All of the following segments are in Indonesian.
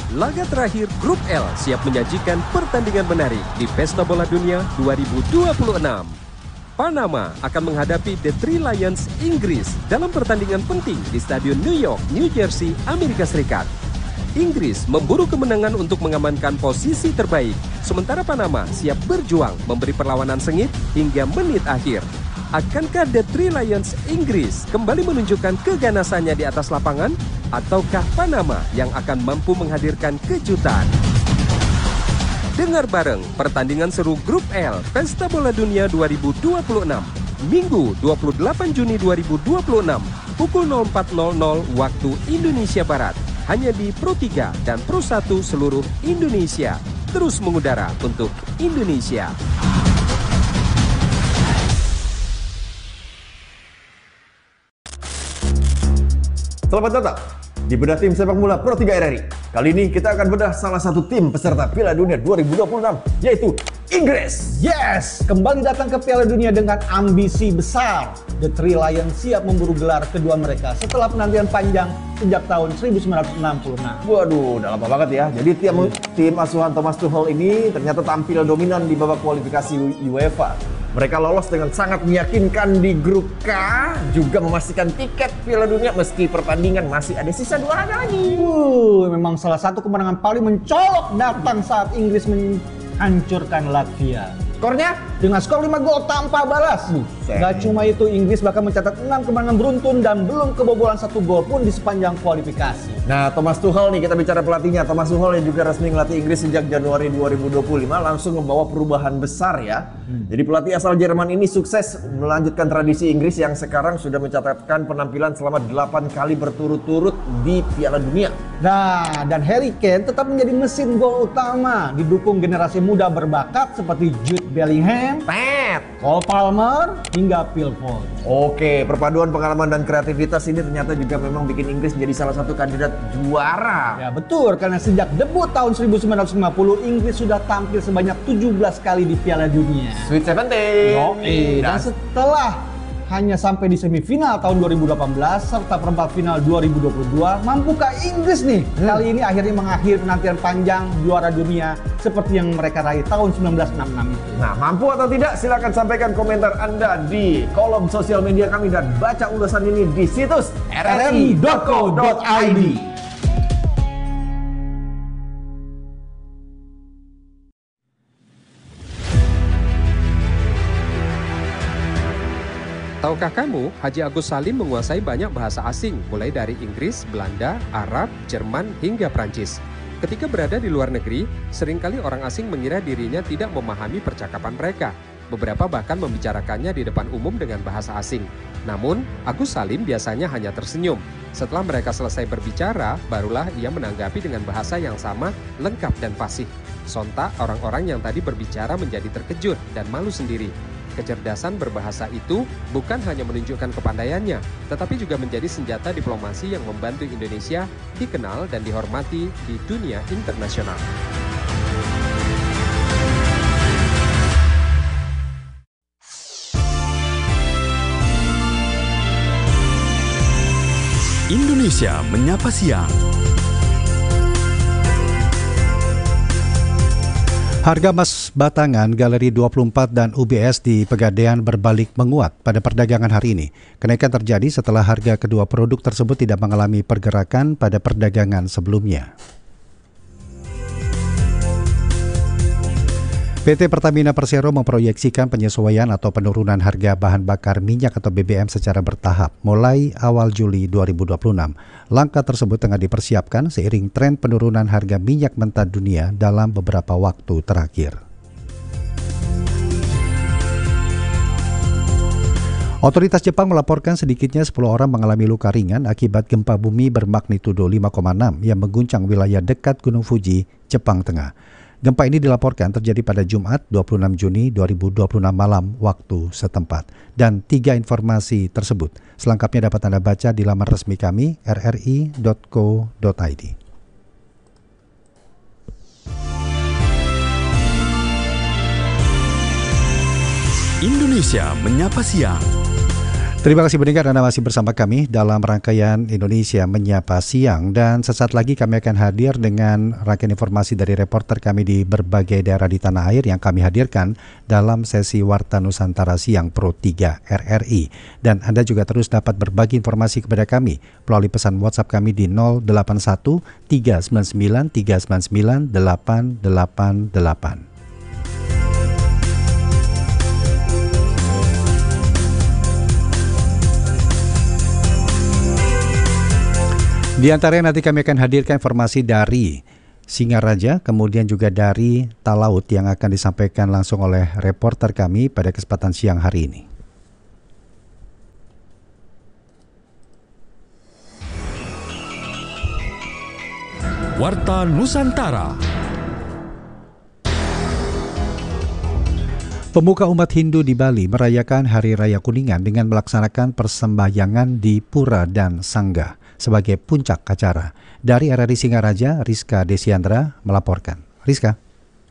Laga terakhir Grup L siap menyajikan pertandingan menarik di Pesta Bola Dunia 2026. Panama akan menghadapi The Three Lions Inggris dalam pertandingan penting di Stadion New York, New Jersey, Amerika Serikat. Inggris memburu kemenangan untuk mengamankan posisi terbaik, sementara Panama siap berjuang memberi perlawanan sengit hingga menit akhir. Akankah The Three Lions Inggris kembali menunjukkan keganasannya di atas lapangan, ataukah Panama yang akan mampu menghadirkan kejutan? Dengar bareng pertandingan seru Grup L Pesta Bola Dunia 2026, Minggu 28 Juni 2026, pukul 04.00 waktu Indonesia Barat, hanya di Pro 3 dan Pro 1 seluruh Indonesia. Terus mengudara untuk Indonesia. Selamat datang di Bedah Tim Sepak Bola Pro 3 RRI. Kali ini kita akan bedah salah satu tim peserta Piala Dunia 2026, yaitu Inggris. Yes, kembali datang ke Piala Dunia dengan ambisi besar. The Three Lions siap memburu gelar kedua mereka setelah penantian panjang sejak tahun 1966. Waduh, udah lama banget ya. Jadi tim asuhan Thomas Tuchel ini ternyata tampil dominan di babak kualifikasi UEFA. Mereka lolos dengan sangat meyakinkan di grup K, juga memastikan tiket Piala Dunia meski pertandingan masih ada sisa 2 laga lagi. Memang salah satu kemenangan paling mencolok datang saat Inggris menghancurkan Latvia. Skornya dengan skor 5 gol tanpa balas. Gak cuma itu, Inggris bahkan mencatat 6 kemenangan beruntun dan belum kebobolan 1 gol pun di sepanjang kualifikasi. Nah, Thomas Tuchel nih, kita bicara pelatihnya. Thomas Tuchel yang juga resmi ngelatih Inggris sejak Januari 2025 langsung membawa perubahan besar ya. Jadi pelatih asal Jerman ini sukses melanjutkan tradisi Inggris yang sekarang sudah mencatatkan penampilan selama 8 kali berturut-turut di Piala Dunia. Nah, dan Harry Kane tetap menjadi mesin gol utama, didukung generasi muda berbakat seperti Jude Bellingham, Cole Palmer, hingga Phil Foden. Oke, perpaduan pengalaman dan kreativitas ini ternyata juga memang bikin Inggris menjadi salah satu kandidat juara. Ya betul, karena sejak debut tahun 1950, Inggris sudah tampil sebanyak 17 kali di Piala Dunia. Sweet 17. Dan setelah hanya sampai di semifinal tahun 2018 serta perempat final 2022, mampukah Inggris nih kali ini akhirnya mengakhiri penantian panjang juara dunia seperti yang mereka raih tahun 1966 itu? Nah, mampu atau tidak? Silakan sampaikan komentar Anda di kolom sosial media kami dan baca ulasan ini di situs rri.co.id. Tahukah kamu, Haji Agus Salim menguasai banyak bahasa asing, mulai dari Inggris, Belanda, Arab, Jerman, hingga Prancis. Ketika berada di luar negeri, seringkali orang asing mengira dirinya tidak memahami percakapan mereka. Beberapa bahkan membicarakannya di depan umum dengan bahasa asing. Namun, Agus Salim biasanya hanya tersenyum. Setelah mereka selesai berbicara, barulah ia menanggapi dengan bahasa yang sama, lengkap dan fasih. Sontak, orang-orang yang tadi berbicara menjadi terkejut dan malu sendiri. Kecerdasan berbahasa itu bukan hanya menunjukkan kepandaiannya, tetapi juga menjadi senjata diplomasi yang membantu Indonesia dikenal dan dihormati di dunia internasional. Indonesia Menyapa Siang. Harga emas batangan Galeri 24 dan UBS di Pegadaian berbalik menguat pada perdagangan hari ini. Kenaikan terjadi setelah harga kedua produk tersebut tidak mengalami pergerakan pada perdagangan sebelumnya. PT Pertamina Persero memproyeksikan penyesuaian atau penurunan harga bahan bakar minyak atau BBM secara bertahap mulai awal Juli 2026. Langkah tersebut tengah dipersiapkan seiring tren penurunan harga minyak mentah dunia dalam beberapa waktu terakhir. Otoritas Jepang melaporkan sedikitnya 10 orang mengalami luka ringan akibat gempa bumi bermagnitudo 5,6 yang mengguncang wilayah dekat Gunung Fuji, Jepang Tengah. Gempa ini dilaporkan terjadi pada Jumat 26 Juni 2026 malam waktu setempat. Dan 3 informasi tersebut selengkapnya dapat Anda baca di laman resmi kami rri.co.id. Indonesia Menyapa Siang. Terima kasih pendengar, Anda masih bersama kami dalam rangkaian Indonesia Menyapa Siang. Dan sesaat lagi kami akan hadir dengan rangkaian informasi dari reporter kami di berbagai daerah di tanah air yang kami hadirkan dalam sesi Warta Nusantara Siang Pro 3 RRI. Dan Anda juga terus dapat berbagi informasi kepada kami melalui pesan WhatsApp kami di 081 399 399 888. Di antaranya nanti kami akan hadirkan informasi dari Singaraja, kemudian juga dari Talaut yang akan disampaikan langsung oleh reporter kami pada kesempatan siang hari ini. Warta Nusantara. Pemuka umat Hindu di Bali merayakan Hari Raya Kuningan dengan melaksanakan persembahyangan di Pura dan Sangga sebagai puncak acara. Dari RRI Singaraja, Rizka Desiandra melaporkan. Rizka.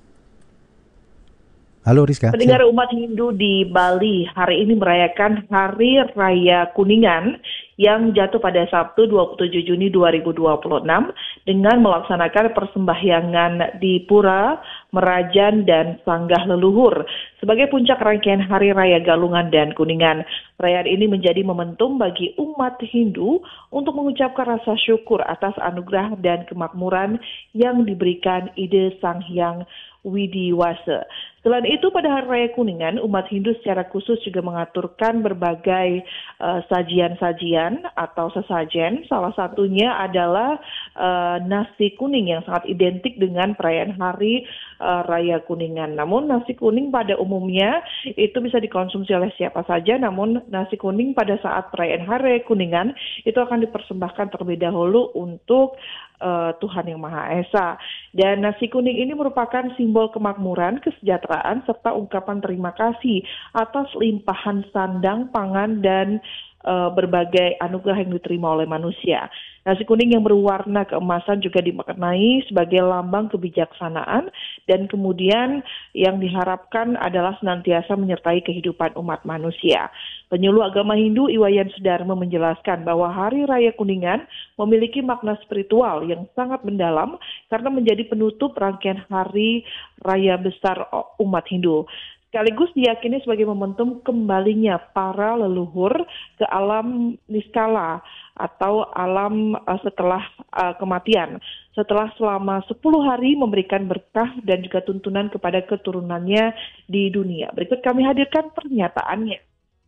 Halo Rizka. Pendengar umat Hindu di Bali hari ini merayakan Hari Raya Kuningan yang jatuh pada Sabtu 27 Juni 2026 dengan melaksanakan persembahyangan di Pura, Merajan, dan Sanggah Leluhur sebagai puncak rangkaian Hari Raya Galungan dan Kuningan. Perayaan ini menjadi momentum bagi umat Hindu untuk mengucapkan rasa syukur atas anugerah dan kemakmuran yang diberikan Ide Sang Hyang Widiwasa. Selain itu, pada Hari Raya Kuningan, umat Hindu secara khusus juga mengaturkan berbagai sajian-sajian atau sesajen. Salah satunya adalah nasi kuning yang sangat identik dengan perayaan Hari Raya Kuningan. Namun nasi kuning pada umumnya itu bisa dikonsumsi oleh siapa saja, namun nasi kuning pada saat perayaan Hari Raya Kuningan itu akan dipersembahkan terlebih dahulu untuk Tuhan Yang Maha Esa. Dan nasi kuning ini merupakan simbol kemakmuran, kesejahteraan, serta ungkapan terima kasih atas limpahan sandang, pangan, dan berbagai anugerah yang diterima oleh manusia. Nasi kuning yang berwarna keemasan juga dimaknai sebagai lambang kebijaksanaan dan kemudian yang diharapkan adalah senantiasa menyertai kehidupan umat manusia. Penyuluh agama Hindu Iwayan Sudarma menjelaskan bahwa Hari Raya Kuningan memiliki makna spiritual yang sangat mendalam karena menjadi penutup rangkaian hari raya besar umat Hindu. Sekaligus diyakini sebagai momentum kembalinya para leluhur ke alam niskala atau alam setelah kematian. Setelah selama 10 hari memberikan berkah dan juga tuntunan kepada keturunannya di dunia. Berikut kami hadirkan pernyataannya.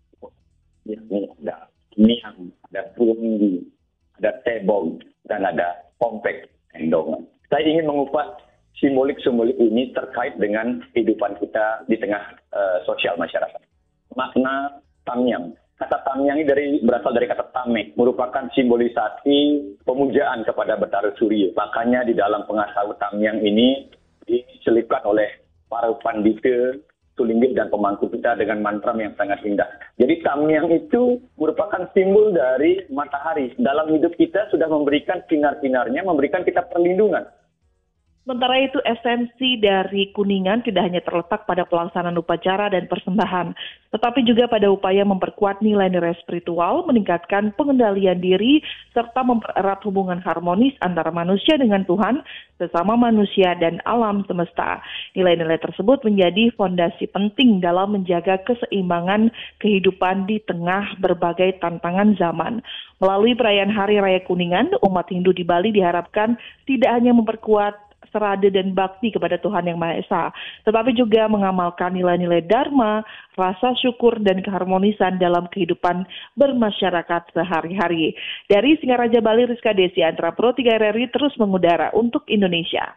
Ini ada Punggi, ada Tebong, dan ada Pompek Endongan. Saya ingin mengupas simbolik-simbolik ini terkait dengan kehidupan kita di tengah sosial masyarakat. Makna tamyang. Kata tamyang ini berasal dari kata tamek, merupakan simbolisasi pemujaan kepada Betara Surya. Makanya di dalam pengasal tamyang ini diselipkan oleh para pandita, tulinggit, dan pemangku kita dengan mantra yang sangat indah. Jadi tamyang itu merupakan simbol dari matahari. Dalam hidup kita sudah memberikan sinar-sinarnya, memberikan kita perlindungan. Sementara itu, esensi dari Kuningan tidak hanya terletak pada pelaksanaan upacara dan persembahan, tetapi juga pada upaya memperkuat nilai-nilai spiritual, meningkatkan pengendalian diri, serta mempererat hubungan harmonis antara manusia dengan Tuhan, sesama manusia, dan alam semesta. Nilai-nilai tersebut menjadi fondasi penting dalam menjaga keseimbangan kehidupan di tengah berbagai tantangan zaman. Melalui perayaan Hari Raya Kuningan, umat Hindu di Bali diharapkan tidak hanya memperkuat serada dan bakti kepada Tuhan Yang Maha Esa, tetapi juga mengamalkan nilai-nilai dharma, rasa syukur, dan keharmonisan dalam kehidupan bermasyarakat sehari-hari. Dari Singaraja Bali, Rizka Desiandra, Pro 3 RRI terus mengudara untuk Indonesia.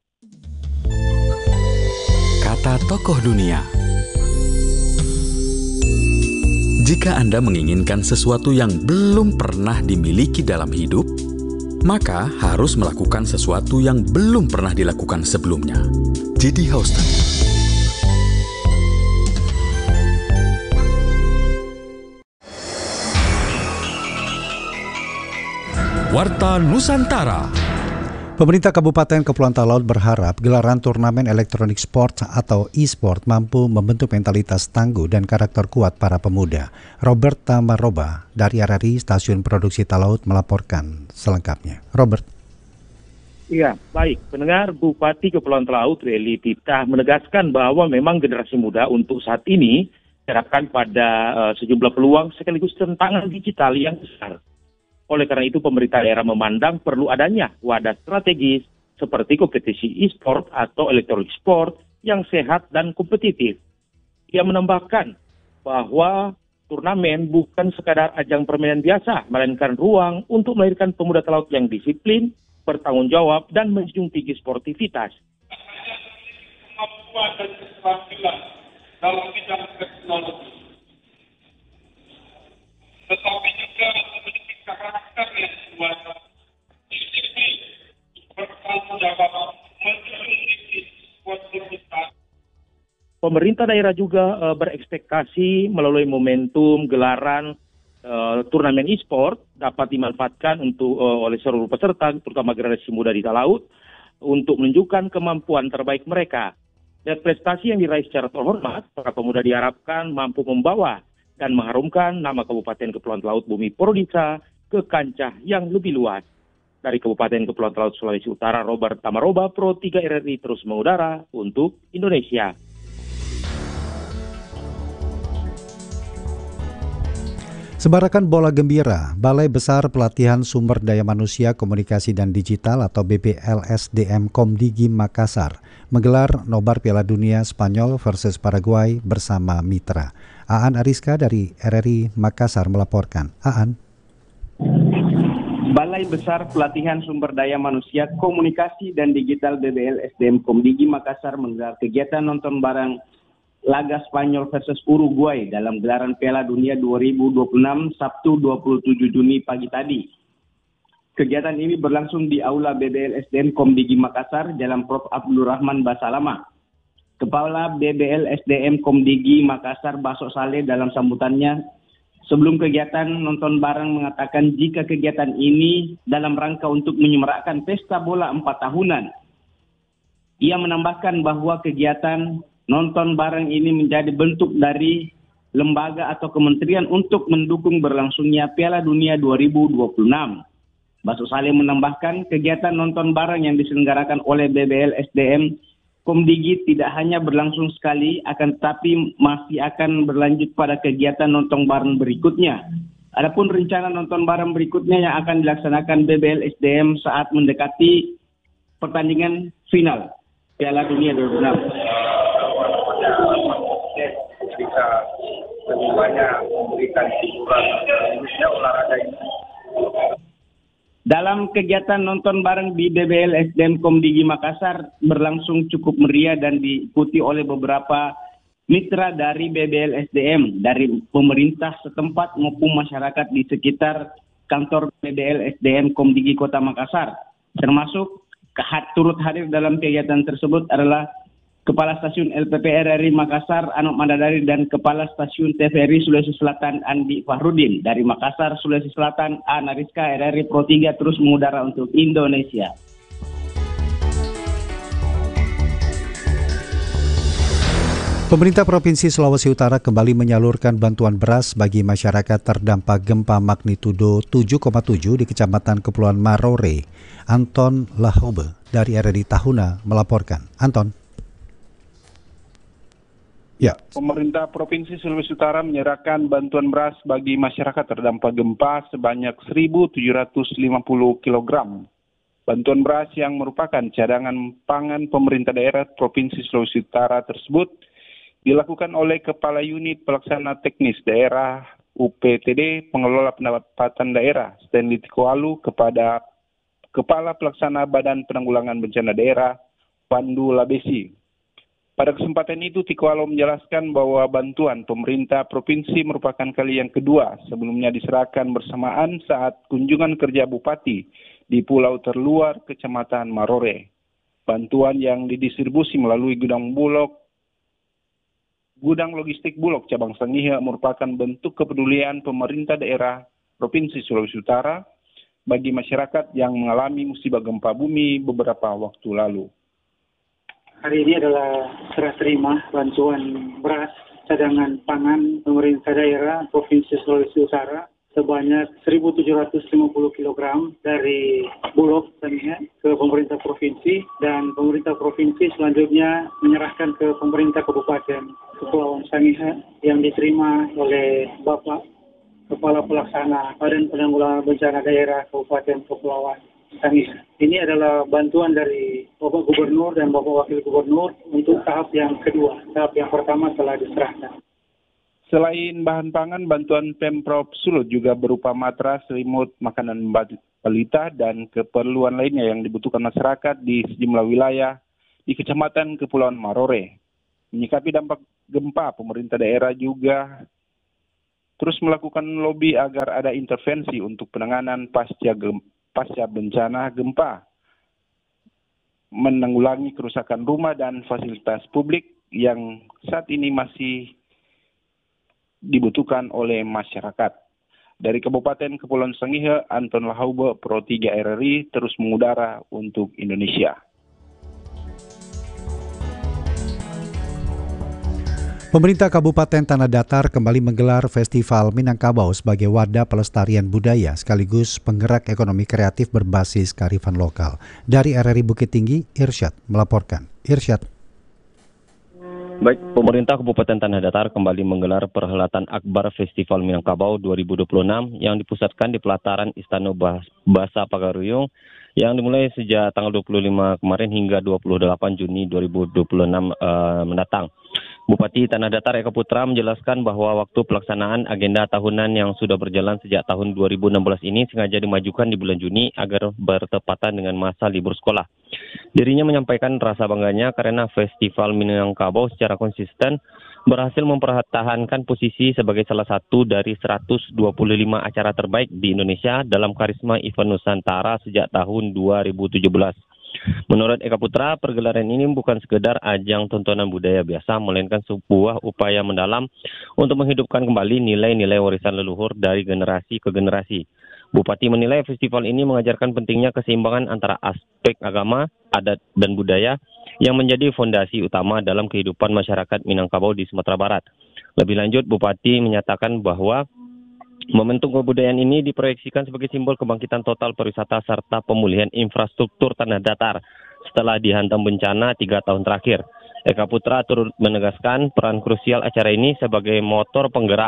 Kata tokoh dunia. Jika Anda menginginkan sesuatu yang belum pernah dimiliki dalam hidup, maka harus melakukan sesuatu yang belum pernah dilakukan sebelumnya. J.D. Houston. Warta Nusantara. Pemerintah Kabupaten Kepulauan Talaut berharap gelaran turnamen elektronik sport atau e-sport mampu membentuk mentalitas tangguh dan karakter kuat para pemuda. Robert Tamaroba dari RRI Stasiun Produksi Talaut melaporkan selengkapnya. Robert. Iya, baik. Pendengar, Bupati Kepulauan Talaut, Weli Tita, menegaskan bahwa memang generasi muda untuk saat ini diharapkan pada sejumlah peluang sekaligus tantangan digital yang besar. Oleh karena itu, pemerintah daerah memandang perlu adanya wadah strategis seperti kompetisi e-sport atau elektronik sport yang sehat dan kompetitif. Ia menambahkan bahwa turnamen bukan sekadar ajang permainan biasa, melainkan ruang untuk melahirkan pemuda Talaut yang disiplin, bertanggung jawab, dan menjunjung tinggi sportivitas. Kemampuan dan keterampilan dalam bidang teknologi, tetapi juga memiliki karakter yang kuat, disiplin, bertanggung jawab, menjunjung tinggi sportivitas. Pemerintah daerah juga berekspektasi melalui momentum gelaran turnamen e-sport dapat dimanfaatkan untuk oleh seluruh peserta, terutama generasi muda di Talaut, untuk menunjukkan kemampuan terbaik mereka. Dan prestasi yang diraih secara terhormat, para pemuda diharapkan mampu membawa dan mengharumkan nama Kabupaten Kepulauan Talaut Bumi Purwodisa ke kancah yang lebih luas. Dari Kabupaten Kepulauan Talaut Sulawesi Utara, Robert Tamaroba, Pro 3 RRI terus mengudara untuk Indonesia. Sebarakan bola gembira, Balai Besar Pelatihan Sumber Daya Manusia Komunikasi dan Digital atau BPLSDM Komdigi Makassar menggelar nobar Piala Dunia Spanyol versus Paraguay bersama mitra. Aan Ariska dari RRI Makassar melaporkan. Aan. Balai Besar Pelatihan Sumber Daya Manusia Komunikasi dan Digital BPLSDM Komdigi Makassar menggelar kegiatan nonton bareng laga Spanyol versus Uruguay dalam gelaran Piala Dunia 2026 Sabtu 27 Juni pagi tadi. Kegiatan ini berlangsung di Aula BBLSDM Komdigi Makassar, Jalan Prof. Abdul Rahman Basalama. Kepala BBLSDM Komdigi Makassar Baso Saleh dalam sambutannya sebelum kegiatan nonton bareng mengatakan jika kegiatan ini dalam rangka untuk menyemarakkan pesta bola 4 tahunan. Ia menambahkan bahwa kegiatan nonton bareng ini menjadi bentuk dari lembaga atau kementerian untuk mendukung berlangsungnya Piala Dunia 2026. Baso Saleh menambahkan kegiatan nonton bareng yang diselenggarakan oleh BBLSDM Komdigi tidak hanya berlangsung sekali, akan tetapi masih akan berlanjut pada kegiatan nonton bareng berikutnya. Adapun rencana nonton bareng berikutnya yang akan dilaksanakan BBLSDM saat mendekati pertandingan final Piala Dunia 2026. Jika lebih banyak memberikan hiburan khususnya olahraga ini. Dalam kegiatan nonton bareng di BBLSDM Komdigi Makassar berlangsung cukup meriah dan diikuti oleh beberapa mitra dari BBLSDM, dari pemerintah setempat maupun masyarakat di sekitar kantor BBLSDM Komdigi Kota Makassar. Termasuk turut hadir dalam kegiatan tersebut adalah Kepala Stasiun LPP RRI Makassar, Anok Mandadari, dan Kepala Stasiun TVRI Sulawesi Selatan, Andi Fahrudin. Dari Makassar, Sulawesi Selatan, Aan Ariska, RRI Pro 3 terus mengudara untuk Indonesia. Pemerintah Provinsi Sulawesi Utara kembali menyalurkan bantuan beras bagi masyarakat terdampak gempa magnitudo 7,7 di Kecamatan Kepulauan Marore. Anton Lahobe dari RRI Tahuna melaporkan. Anton. Ya. Pemerintah Provinsi Sulawesi Utara menyerahkan bantuan beras bagi masyarakat terdampak gempa sebanyak 1.750 kg. Bantuan beras yang merupakan cadangan pangan pemerintah daerah Provinsi Sulawesi Utara tersebut dilakukan oleh Kepala Unit Pelaksana Teknis Daerah UPTD Pengelola Pendapatan Daerah Stanley Tikoalu kepada Kepala Pelaksana Badan Penanggulangan Bencana Daerah Pandu Labesi. Pada kesempatan itu, Tikoalo menjelaskan bahwa bantuan pemerintah provinsi merupakan kali yang kedua sebelumnya diserahkan bersamaan saat kunjungan kerja Bupati di pulau terluar Kecamatan Marore. Bantuan yang didistribusi melalui gudang logistik Bulog Cabang Sangihe merupakan bentuk kepedulian pemerintah daerah Provinsi Sulawesi Utara bagi masyarakat yang mengalami musibah gempa bumi beberapa waktu lalu. Hari ini adalah serah terima bantuan beras cadangan pangan pemerintah daerah Provinsi Sulawesi Utara sebanyak 1.750 kg dari Bulog ke pemerintah provinsi, dan pemerintah provinsi selanjutnya menyerahkan ke pemerintah Kabupaten Kepulauan Sangihe yang diterima oleh Bapak Kepala Pelaksana Badan Penanggulangan Bencana Daerah Kabupaten Kepulauan Sangihe. Ini adalah bantuan dari Bapak Gubernur dan Bapak Wakil Gubernur untuk tahap yang kedua. Tahap yang pertama telah diserahkan. Selain bahan pangan, bantuan Pemprov Sulut juga berupa matras, selimut, makanan balita, dan keperluan lainnya yang dibutuhkan masyarakat di sejumlah wilayah di Kecamatan Kepulauan Marore. Menyikapi dampak gempa, pemerintah daerah juga terus melakukan lobi agar ada intervensi untuk penanganan pasca bencana gempa, menanggulangi kerusakan rumah dan fasilitas publik yang saat ini masih dibutuhkan oleh masyarakat. Dari Kabupaten Kepulauan Sangihe, Anton Lahaube, Pro 3 RRI, terus mengudara untuk Indonesia. Pemerintah Kabupaten Tanah Datar kembali menggelar Festival Minangkabau sebagai wadah pelestarian budaya sekaligus penggerak ekonomi kreatif berbasis kearifan lokal. Dari RRI Bukit Tinggi, Irsyad melaporkan. Irsyad. Baik, pemerintah Kabupaten Tanah Datar kembali menggelar perhelatan Akbar Festival Minangkabau 2026 yang dipusatkan di pelataran Istana Basa Pagaruyung yang dimulai sejak tanggal 25 kemarin hingga 28 Juni 2026 mendatang. Bupati Tanah Datar Eka Putra menjelaskan bahwa waktu pelaksanaan agenda tahunan yang sudah berjalan sejak tahun 2016 ini sengaja dimajukan di bulan Juni agar bertepatan dengan masa libur sekolah. Dirinya menyampaikan rasa bangganya karena Festival Minangkabau secara konsisten berhasil mempertahankan posisi sebagai salah satu dari 125 acara terbaik di Indonesia dalam karisma event Nusantara sejak tahun 2017. Menurut Eka Putra, pergelaran ini bukan sekedar ajang tontonan budaya biasa, melainkan sebuah upaya mendalam untuk menghidupkan kembali nilai-nilai warisan leluhur dari generasi ke generasi. Bupati menilai festival ini mengajarkan pentingnya keseimbangan antara aspek agama, adat, dan budaya yang menjadi fondasi utama dalam kehidupan masyarakat Minangkabau di Sumatera Barat. Lebih lanjut, Bupati menyatakan bahwa momentum kebudayaan ini diproyeksikan sebagai simbol kebangkitan total pariwisata serta pemulihan infrastruktur Tanah Datar setelah dihantam bencana 3 tahun terakhir. Eka Putra turut menegaskan peran krusial acara ini sebagai motor penggerak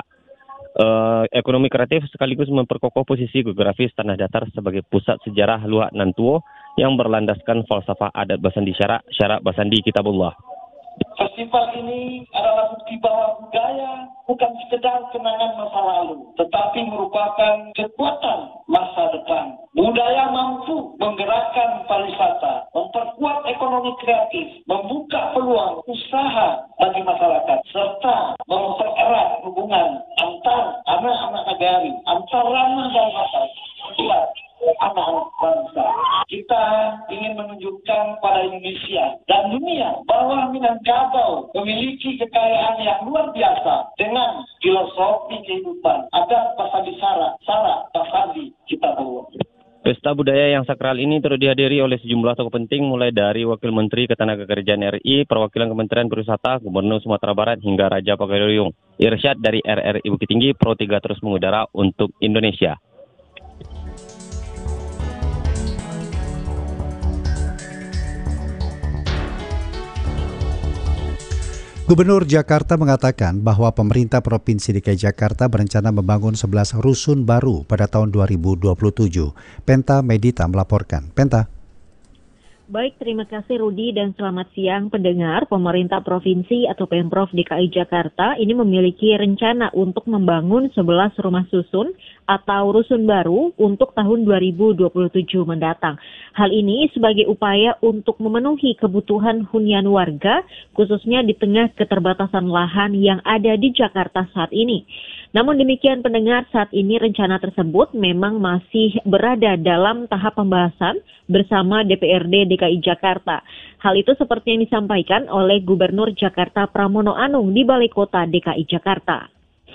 ekonomi kreatif sekaligus memperkokoh posisi geografis Tanah Datar sebagai pusat sejarah Luhak Nantuo yang berlandaskan falsafah adat Basandi syarak Basandi Kitabullah. Festival ini adalah bukti bahwa budaya bukan sekedar kenangan masa lalu, tetapi merupakan kekuatan masa depan. Budaya mampu menggerakkan pariwisata, memperkuat ekonomi kreatif, membuka peluang usaha bagi masyarakat, serta mempererat hubungan antar anak-anak negari, antar ranah dan masyarakat. Anak-anak bangsa. Kita ingin menunjukkan pada Indonesia dan dunia bahwa Minangkabau memiliki kekayaan yang luar biasa dengan filosofi kehidupan adat Basandi syarak Basandi Kitabullah. Pesta budaya yang sakral ini turut dihadiri oleh sejumlah tokoh penting mulai dari Wakil Menteri Ketenagakerjaan RI, Perwakilan Kementerian Pariwisata, Gubernur Sumatera Barat hingga Raja Pagaruyung. Irsyad dari RRI Bukit Tinggi, Pro 3 terus mengudara untuk Indonesia. Gubernur Jakarta mengatakan bahwa pemerintah Provinsi DKI Jakarta berencana membangun 11 rusun baru pada tahun 2027. Penta Medita melaporkan. Penta. Baik, terima kasih Rudi dan selamat siang pendengar. Pemerintah Provinsi atau Pemprov DKI Jakarta ini memiliki rencana untuk membangun 11 rumah susun atau rusun baru untuk tahun 2027 mendatang. Hal ini sebagai upaya untuk memenuhi kebutuhan hunian warga, khususnya di tengah keterbatasan lahan yang ada di Jakarta saat ini. Namun demikian pendengar, saat ini rencana tersebut memang masih berada dalam tahap pembahasan bersama DPRD DKI Jakarta. Hal itu seperti yang disampaikan oleh Gubernur Jakarta Pramono Anung di Balai Kota DKI Jakarta.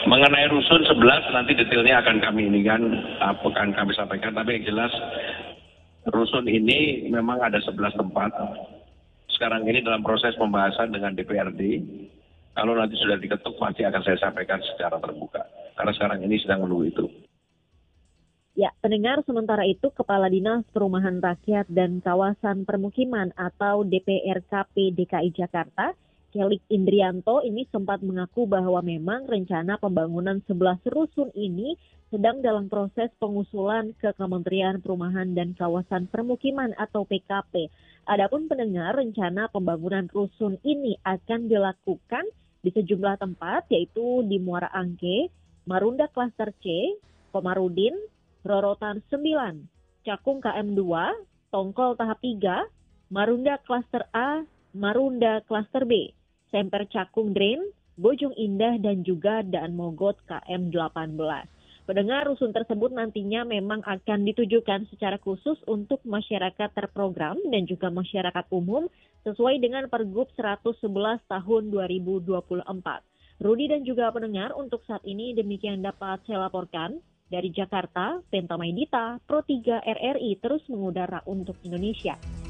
Mengenai rusun 11 nanti detailnya akan kami sampaikan, tapi yang jelas rusun ini memang ada 11 tempat. Sekarang ini dalam proses pembahasan dengan DPRD. Kalau nanti sudah diketuk pasti akan saya sampaikan secara terbuka. Karena sekarang ini sedang menunggu itu. Ya, pendengar, sementara itu Kepala Dinas Perumahan Rakyat dan Kawasan Permukiman atau DPRKP DKI Jakarta, Kelik Indrianto ini sempat mengaku bahwa memang rencana pembangunan 11 rusun ini sedang dalam proses pengusulan ke Kementerian Perumahan dan Kawasan Permukiman atau PKP. Adapun pendengar, rencana pembangunan rusun ini akan dilakukan di sejumlah tempat yaitu di Muara Angke, Marunda Klaster C, Komarudin, Rorotan 9, Cakung KM 2, Tongkol tahap 3, Marunda Klaster A, Marunda Klaster B, Semper Cakung Drain, Bojong Indah dan juga Daan Mogot KM 18. Pendengar, rusun tersebut nantinya memang akan ditujukan secara khusus untuk masyarakat terprogram dan juga masyarakat umum sesuai dengan Pergub 111 tahun 2024. Rudi dan juga pendengar, untuk saat ini demikian dapat saya laporkan. Dari Jakarta, Penta Maidita, Pro 3 RRI terus mengudara untuk Indonesia.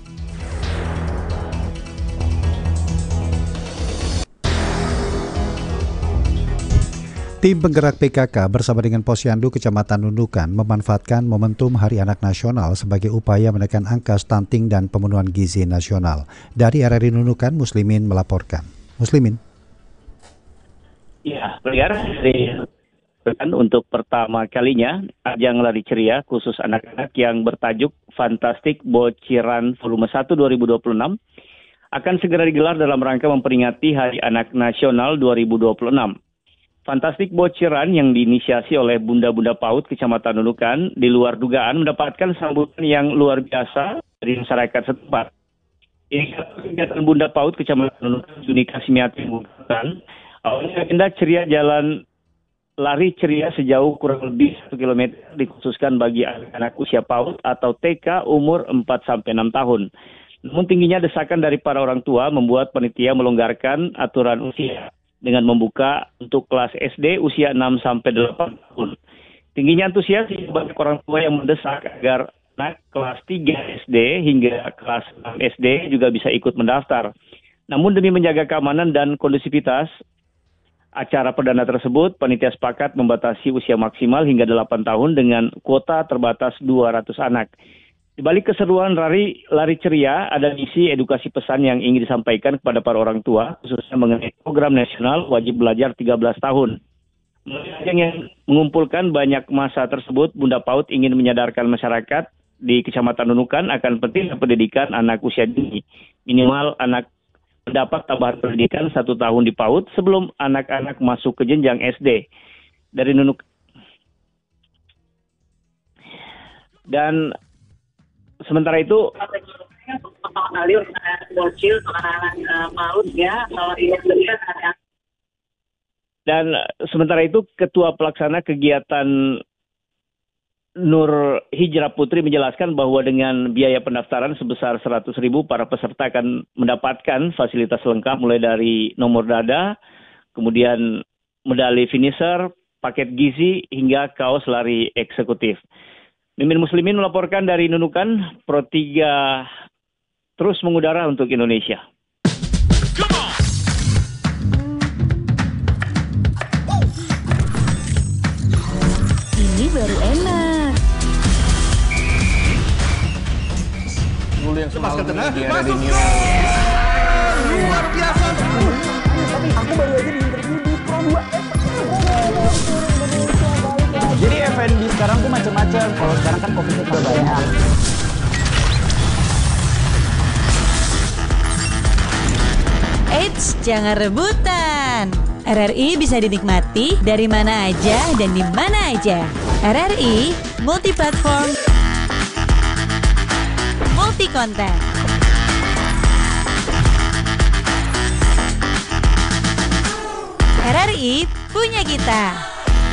Tim penggerak PKK bersama dengan Posyandu Kecamatan Nunukan memanfaatkan momentum Hari Anak Nasional sebagai upaya menekan angka stunting dan pemenuhan gizi nasional. Dari RRI Nunukan, Muslimin melaporkan. Muslimin. Ya, untuk pertama kalinya, ajang lari ceria khusus anak-anak yang bertajuk Fantastik Bociran Volume 1 2026 akan segera digelar dalam rangka memperingati Hari Anak Nasional 2026. Fantastik Bociran yang diinisiasi oleh Bunda-Bunda PAUD Kecamatan Nunukan di luar dugaan mendapatkan sambutan yang luar biasa dari masyarakat setempat. Kegiatan Bunda PAUD Kecamatan Nunukan, Juni Kasimiati mengatakan, awalnya agenda ceria jalan lari ceria sejauh kurang lebih 1 km dikhususkan bagi anak-anak usia PAUD atau TK umur 4-6 tahun. Namun tingginya desakan dari para orang tua membuat panitia melonggarkan aturan usia dengan membuka untuk kelas SD usia 6-8 tahun. Tingginya antusias banyak orang tua yang mendesak agar anak kelas 3 SD hingga kelas 6 SD juga bisa ikut mendaftar. Namun demi menjaga keamanan dan kondusivitas acara perdana tersebut, panitia sepakat membatasi usia maksimal hingga 8 tahun dengan kuota terbatas 200 anak. Di balik keseruan lari ceria, ada misi edukasi pesan yang ingin disampaikan kepada para orang tua, khususnya mengenai program nasional wajib belajar 13 tahun. Yang mengumpulkan banyak masa tersebut, Bunda PAUD ingin menyadarkan masyarakat di Kecamatan Nunukan akan pentingnya pendidikan anak usia dini. Minimal anak mendapat tambahan pendidikan 1 tahun di PAUD sebelum anak-anak masuk ke jenjang SD. Dari Nunuk. Dan sementara itu dan sementara itu Ketua Pelaksana Kegiatan Nur Hijrah Putri menjelaskan bahwa dengan biaya pendaftaran sebesar 100.000 para peserta akan mendapatkan fasilitas lengkap mulai dari nomor dada, kemudian medali finisher, paket gizi hingga kaos lari eksekutif. Mimin Muslimin melaporkan dari Nunukan, Pro 3 terus mengudara untuk Indonesia. Ini baru enak. Dulu yang semalam dia ada di New Luar biasa. Tapi aku baru aja di interview di Pro 2. Jadi F&B sekarang tuh macam-macam. Kalau sekarang kan kopinya juga banyak. Eits, jangan rebutan. RRI bisa dinikmati dari mana aja dan di mana aja. RRI multi-platform, multi-konten. RRI punya kita.